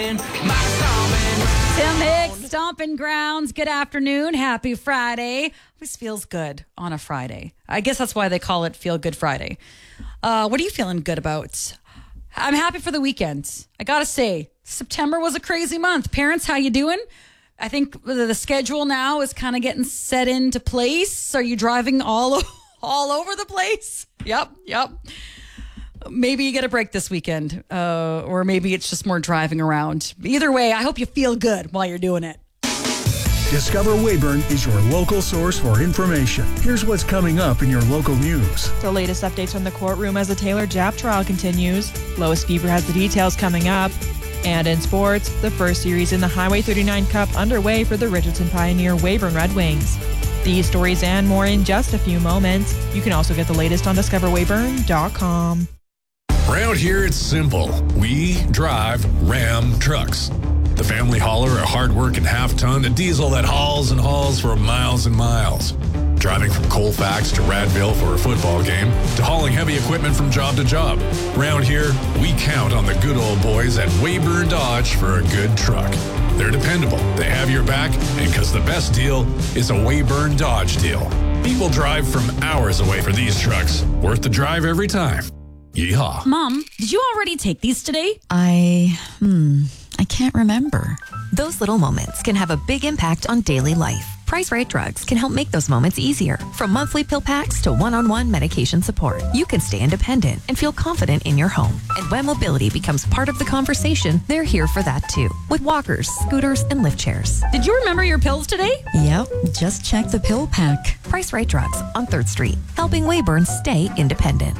Tim Hicks, Stomping Grounds. Good afternoon. Happy Friday. Always feels good on a Friday. I guess that's why they call it Feel Good Friday. What are you feeling good about? I'm happy for the weekend. I gotta say, September was a crazy month. Parents, how you doing? I think the schedule now is kind of getting set into place. Are you driving all over the place? Yep. Maybe you get a break this weekend, or maybe it's just more driving around. Either way, I hope you feel good while you're doing it. Discover Weyburn is your local source for information. Here's what's coming up in your local news. The latest updates from the courtroom as the Taylor Japp trial continues. Lois Fever has the details coming up. And in sports, the first series in the Highway 39 Cup underway for the Richardson Pioneer Weyburn Red Wings. These stories and more in just a few moments. You can also get the latest on discoverweyburn.com. Around here, it's simple. We drive Ram trucks. The family hauler, a hard-working half-ton, a diesel that hauls and hauls for miles and miles. Driving from Colfax to Radville for a football game, to hauling heavy equipment from job to job. Around here, we count on the good old boys at Weyburn Dodge for a good truck. They're dependable, they have your back, and because the best deal is a Weyburn Dodge deal. People drive from hours away for these trucks. Worth the drive every time. Yeehaw. Mom, did you already take these today? I can't remember. Those little moments can have a big impact on daily life. Price Right Drugs can help make those moments easier. From monthly pill packs to one-on-one medication support, you can stay independent and feel confident in your home. And when mobility becomes part of the conversation, they're here for that too. With walkers, scooters, and lift chairs. Did you remember your pills today? Yep, just check the pill pack. Price Right Drugs on 3rd Street, helping Weyburn stay independent.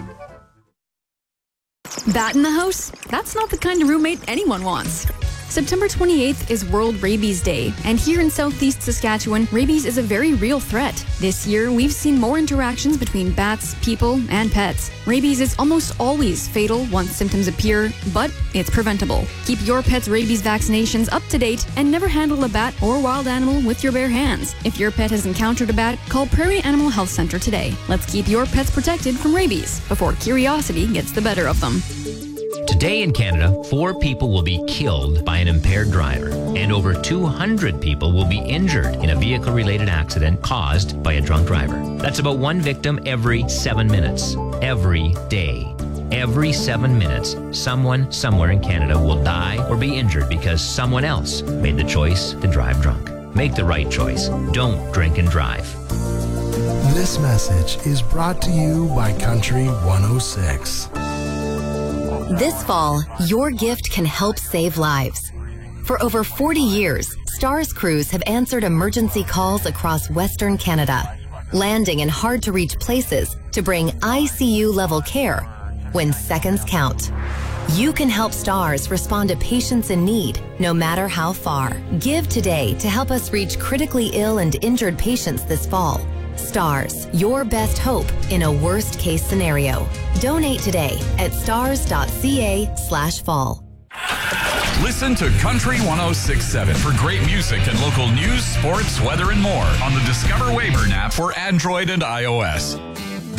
Bat in the house? That's not the kind of roommate anyone wants. September 28th is World Rabies Day, and here in southeast Saskatchewan, rabies is a very real threat. This year, we've seen more interactions between bats, people, and pets. Rabies is almost always fatal once symptoms appear, but it's preventable. Keep your pet's rabies vaccinations up to date and never handle a bat or wild animal with your bare hands. If your pet has encountered a bat, call Prairie Animal Health Center today. Let's keep your pets protected from rabies before curiosity gets the better of them. Today in Canada, 4 people will be killed by an impaired driver, and over 200 people will be injured in a vehicle-related accident caused by a drunk driver. That's about 1 victim every 7 minutes, every day. Every 7 minutes, someone somewhere in Canada will die or be injured because someone else made the choice to drive drunk. Make the right choice. Don't drink and drive. This message is brought to you by Country 106. This fall, your gift can help save lives. For over 40 years, STARS crews have answered emergency calls across Western Canada, landing in hard-to-reach places to bring ICU-level care when seconds count. You can help STARS respond to patients in need, no matter how far. Give today to help us reach critically ill and injured patients this fall. STARS, your best hope in a worst-case scenario. Donate today at stars.ca/fall. Listen to Country 106.7 for great music and local news, sports, weather, and more on the Discover Weyburn app for Android and iOS.